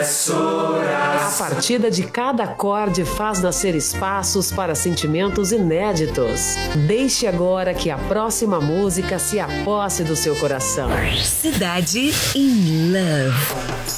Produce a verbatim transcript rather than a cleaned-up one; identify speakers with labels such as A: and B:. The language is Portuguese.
A: A partida de cada acorde faz nascer espaços para sentimentos inéditos. Deixe agora que a próxima música se aposse do seu coração.
B: Cidade in Love.